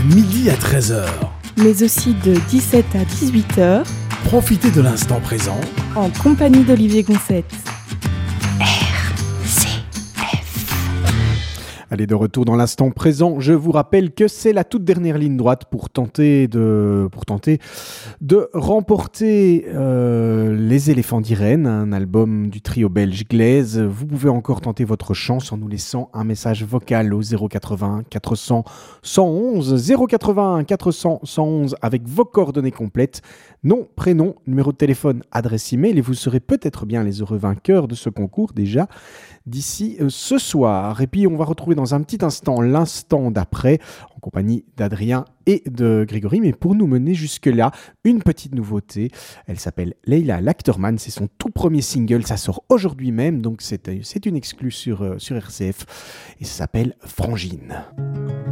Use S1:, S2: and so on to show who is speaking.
S1: midi à 13h.
S2: Mais aussi de 17 à 18h.
S1: Profitez de l'instant présent
S2: en compagnie d'Olivier Gonçette.
S3: Allez, de retour dans l'instant présent. Je vous rappelle que c'est la toute dernière ligne droite pour tenter de remporter Les Éléphants d'Irène, un album du trio belge Glaise. Vous pouvez encore tenter votre chance en nous laissant un message vocal au 080 400 111 080 400 111 avec vos coordonnées complètes, nom, prénom, numéro de téléphone, adresse email, et vous serez peut-être bien les heureux vainqueurs de ce concours déjà d'ici ce soir. Et puis on va retrouver dans un petit instant l'instant d'après en compagnie d'Adrien et de Grégory, mais pour nous mener jusque-là, une petite nouveauté. Elle s'appelle Leila Lachterman, c'est son tout premier single, ça sort aujourd'hui même, donc c'est une exclue sur RCF, et ça s'appelle Frangine.